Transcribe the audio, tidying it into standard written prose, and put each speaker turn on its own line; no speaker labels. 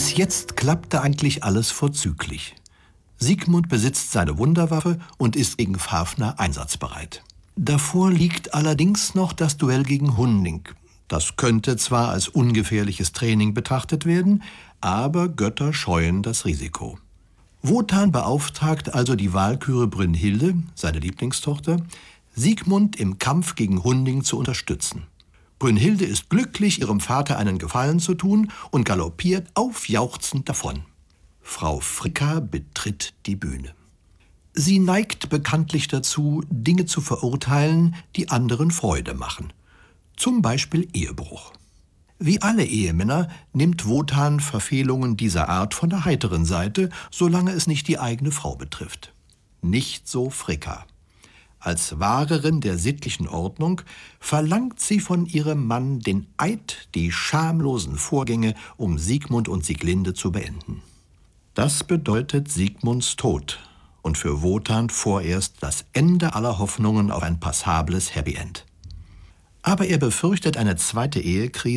Bis jetzt klappte eigentlich alles vorzüglich. Siegmund besitzt seine Wunderwaffe und ist gegen Fafner einsatzbereit. Davor liegt allerdings noch das Duell gegen Hunding. Das könnte zwar als ungefährliches Training betrachtet werden, aber Götter scheuen das Risiko. Wotan beauftragt also die Walküre Brünnhilde, seine Lieblingstochter, Siegmund im Kampf gegen Hunding zu unterstützen. Brünnhilde ist glücklich, ihrem Vater einen Gefallen zu tun und galoppiert aufjauchzend davon. Frau Fricka betritt die Bühne. Sie neigt bekanntlich dazu, Dinge zu verurteilen, die anderen Freude machen. Zum Beispiel Ehebruch. Wie alle Ehemänner nimmt Wotan Verfehlungen dieser Art von der heiteren Seite, solange es nicht die eigene Frau betrifft. Nicht so Fricka. Als Wahrerin der sittlichen Ordnung verlangt sie von ihrem Mann den Eid, die schamlosen Vorgänge um Siegmund und Sieglinde zu beenden. Das bedeutet Siegmunds Tod und für Wotan vorerst das Ende aller Hoffnungen auf ein passables Happy End. Aber er befürchtet eine zweite Ehekrise